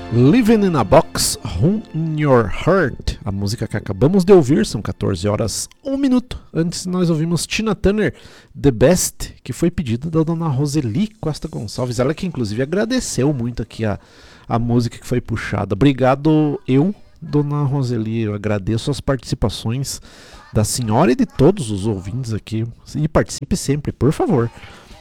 Living in a Box, Home in Your Heart, a música que acabamos de ouvir, são 14 horas 1 minuto. Antes nós ouvimos Tina Turner, The Best, que foi pedida da dona Roseli Costa Gonçalves, ela que inclusive agradeceu muito aqui a música que foi puxada. Obrigado dona Roseli, eu agradeço as participações da senhora e de todos os ouvintes aqui, e participe sempre, por favor.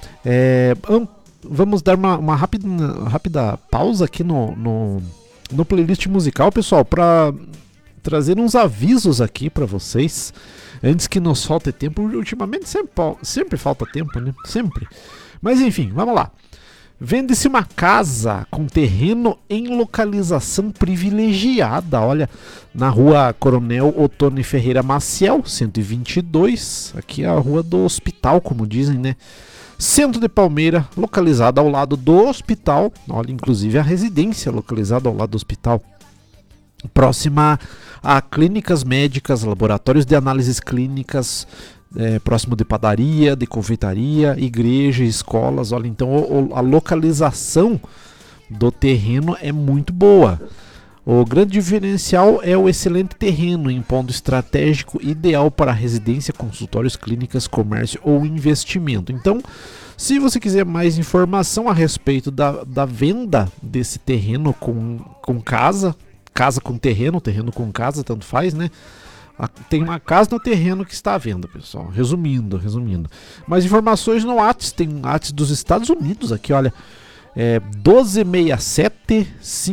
Vamos dar uma rápida pausa aqui no playlist musical, pessoal, para trazer uns avisos aqui para vocês, antes que nos falte tempo. Ultimamente sempre falta tempo, né? Sempre. Mas enfim, vamos lá. Vende-se uma casa com terreno em localização privilegiada, olha, na rua Coronel Otônio Ferreira Maciel, 122, aqui é a rua do hospital, como dizem, né? Centro de Palmeira, localizado ao lado do hospital, olha, inclusive a residência localizada ao lado do hospital, próxima a clínicas médicas, laboratórios de análises clínicas, próximo de padaria, de confeitaria, igreja, escolas, olha, então a localização do terreno é muito boa. O grande diferencial é o excelente terreno em ponto estratégico ideal para residência, consultórios, clínicas, comércio ou investimento. Então, se você quiser mais informação a respeito da venda desse terreno com casa com terreno com casa, tanto faz, né? Tem uma casa no terreno que está à venda, pessoal. Resumindo. Mais informações no WhatsApp, tem um WhatsApp dos Estados Unidos aqui, olha. 1267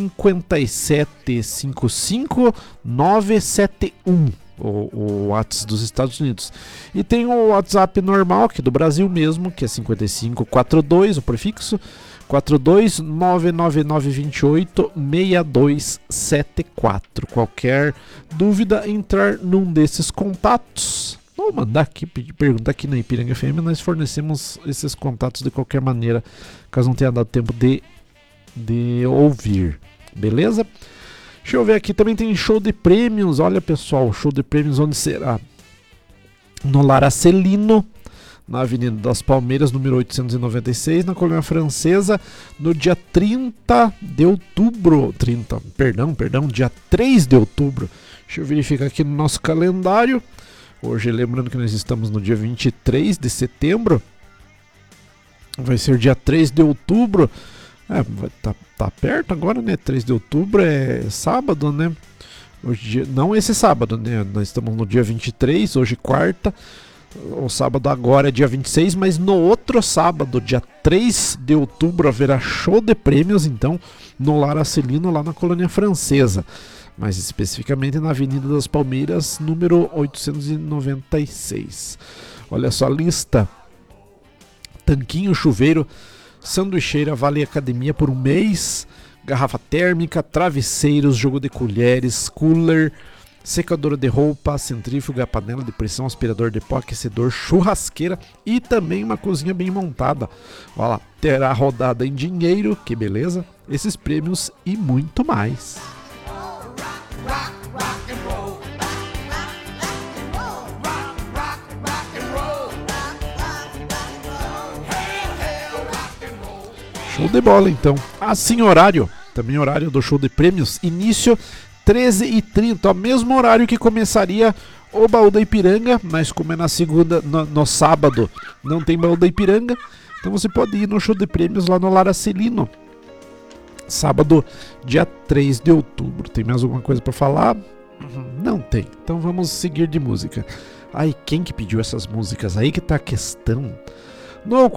5755 971, o WhatsApp dos Estados Unidos. E tem o WhatsApp normal aqui do Brasil mesmo, que é 5542, o prefixo 42 99928 6274. Qualquer dúvida, entrar num desses contatos. Vou mandar aqui, perguntar aqui na Ipiranga FM, nós fornecemos esses contatos de qualquer maneira, caso não tenha dado tempo de ouvir, beleza? Deixa eu ver aqui, também tem show de prêmios, olha pessoal, show de prêmios onde será? No Lar Acelino, na Avenida das Palmeiras, número 896, na Colônia Francesa, no dia 30 de outubro, dia 3 de outubro, deixa eu verificar aqui no nosso calendário. Hoje, lembrando que nós estamos no dia 23 de setembro, vai ser dia 3 de outubro, tá perto agora, né? 3 de outubro é sábado, né? Hoje, não esse sábado, né? Nós estamos no dia 23, hoje quarta, o sábado agora é dia 26, mas no outro sábado, dia 3 de outubro, haverá show de prêmios, então, no Lar Acelino, lá na Colônia Francesa. Mais especificamente na Avenida das Palmeiras, número 896. Olha só a lista: tanquinho, chuveiro, sanduicheira, vale academia por um mês, garrafa térmica, travesseiros, jogo de colheres, cooler, secadora de roupa, centrífuga, panela de pressão, aspirador de pó, aquecedor, churrasqueira e também uma cozinha bem montada. Olha lá, terá rodada em dinheiro, que beleza, esses prêmios e muito mais. Show de bola, então. Assim, horário, também horário do show de prêmios, início 13h30, mesmo horário que começaria o Baú da Ipiranga, mas como é na segunda, no sábado, não tem Baú da Ipiranga, então você pode ir no show de prêmios lá no Lar Acelino, sábado, dia 3 de outubro. Tem mais alguma coisa para falar? Não tem, então vamos seguir de música. Ai, quem que pediu essas músicas? Aí que tá a questão. No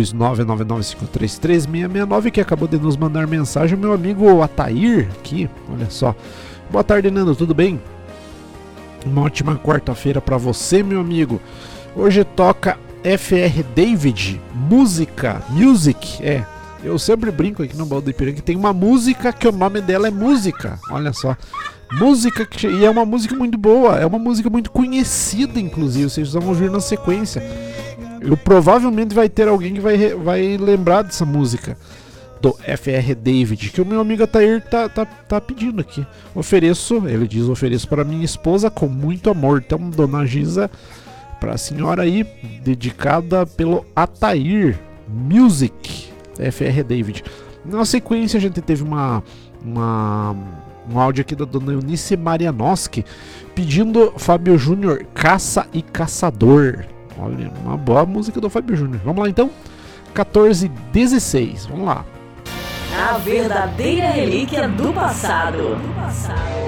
42999533669, que acabou de nos mandar mensagem, meu amigo Atair aqui, olha só. Boa tarde, Nando, tudo bem? Uma ótima quarta-feira para você, meu amigo. Hoje toca FR David, Music, eu sempre brinco aqui no Baú do Ipiranga que tem uma música que o nome dela é Música, olha só. Música, e é uma música muito boa, é uma música muito conhecida, inclusive, vocês vão ouvir na sequência. Provavelmente vai ter alguém que vai lembrar dessa música do FR David, que o meu amigo Atair tá pedindo aqui. Ele diz, ofereço para minha esposa com muito amor. Então, dona Giza, pra senhora aí, dedicada pelo Atair, Music, FR David. Na sequência a gente teve um áudio aqui da dona Eunice Marianoski pedindo Fábio Júnior, Caça e Caçador. Olha, uma boa música do Fábio Júnior. Vamos lá então? 14:16, vamos lá. A verdadeira relíquia do passado.